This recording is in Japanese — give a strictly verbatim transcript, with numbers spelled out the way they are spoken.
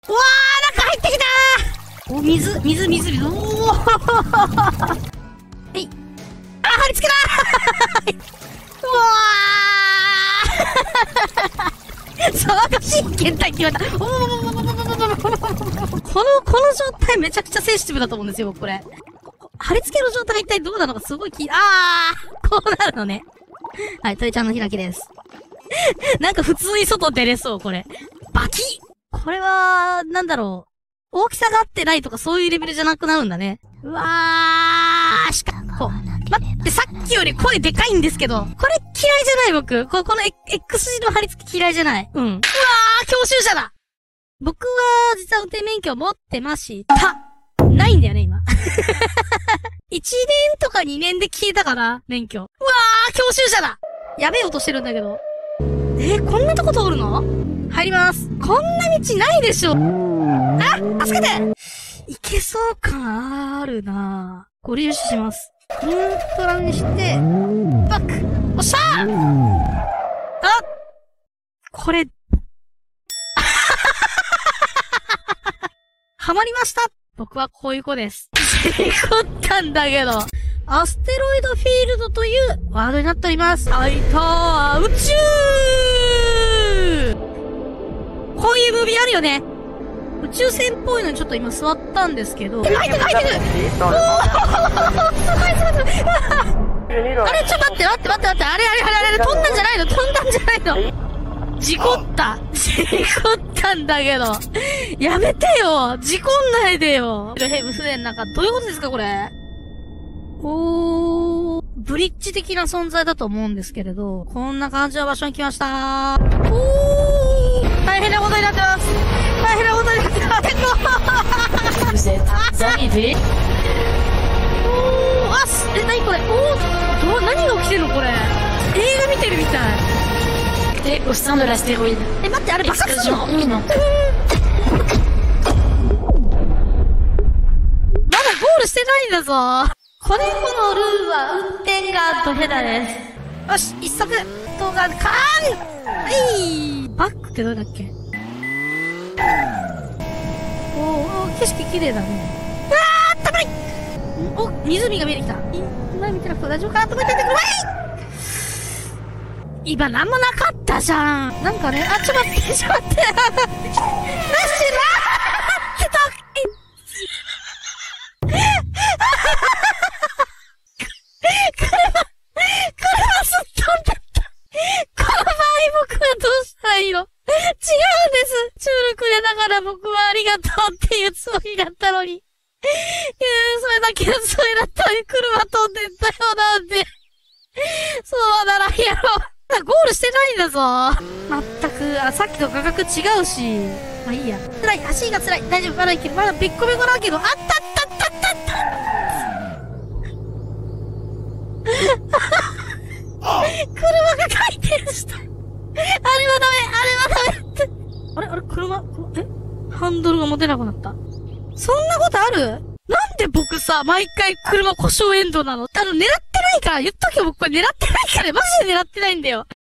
うわー、中入ってきたー。お、水、水、水、水。おーはい。あ、貼り付けたーうわー騒がしい検体決まった。おーこの、この状態めちゃくちゃセンシティブだと思うんですよ、これ。貼り付けの状態が一体どうなのかすごい気、あーこうなるのね。はい、鳥ちゃんの開きです。なんか普通に外出れそう、これ。バキッこれは、なんだろう。大きさが合ってないとかそういうレベルじゃなくなるんだね。うわー、しか、こう。待って、さっきより声でかいんですけど。これ嫌いじゃない僕。こ、この X 字の貼り付け嫌いじゃない。うん。うわー、教習者だ僕は、実は運転免許持ってました。ないんだよね、今。いちねんとかにねんで消えたかな、免許。うわー、教習車だやべえ音してるんだけど。えー、こんなとこ通るの？入ります。こんな道ないでしょ。あ、助けていけそう感あるなぁ。ご利用します。ニュートラルにして、バック。おっしゃーあこれ、はまりました僕はこういう子です。事故ったんだけど。アステロイドフィールドというワードになっております。はいたー、宇宙こういうムービーあるよね。宇宙船っぽいのにちょっと今座ったんですけど。入ってく入ってくおーすごいすごいすごいあれちょっと待って待って待って待って、あれあれあれあれ飛んだんじゃないの飛んだんじゃないの事故った事故ったんだけどやめてよ事故んないでよヘブ船の中、どういうことですかこれおー、ブリッジ的な存在だと思うんですけれど、こんな感じの場所に来ましたー。おー、大変なことになってます。大変なことになってます。おー、あす、え、なにこれおー、ど、何が起きてるのこれ。映画見てるみたい。 え、au sein de l'astéroïde。 え、待って、あれ爆発するの？まだゴールしてないんだぞ。これこのルールは運転がドヘダです。よし、一足動画、カーンはい、バックってどれだっけおー、景色綺麗だね。うわー、たまりお、湖が見えてきた。前見てなくて大丈夫かなと思っててくるわい今なんもなかったじゃん。なんかね、あ、ちょっと待って、ちょっと待って。なしなーってた僕はありがとうっていうつもりだったのに。いやそれだけのつもりだったのに車飛んでったよなんで。そうならんやろ。ゴールしてないんだぞ。まったく、あ、さっきと価格違うし。まあいいや。辛い、足が辛い。大丈夫、まだいける。まだべっこべこだけど、あったったったったった車が回転した。あれはダメ、あれはダメって。あれあれ車、えハンドルが持てなくなった。そんなことある？なんで僕さ、毎回車故障エンドなの？あの、狙ってないから、言っとけよ、僕これ狙ってないから、マジで狙ってないんだよ。